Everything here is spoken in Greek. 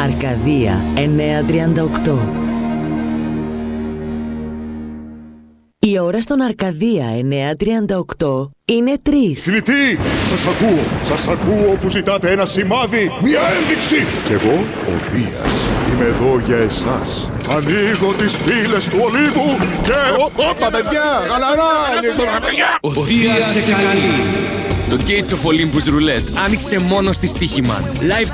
Αρκαδία 938. Η ώρα στον Αρκαδία 938 είναι 3. Κριτή, σας ακούω που ζητάτε ένα σημάδι, μια ένδειξη. Κι εγώ, ο Δίας, είμαι εδώ για εσάς. Ανοίγω τις πύλες του ολίγου και... Όπα παιδιά, γαλαρά! Ο Δίας σε καλεί. Το Gates of Olympus Roulette άνοιξε μόνο στη Στοίχημαν. Live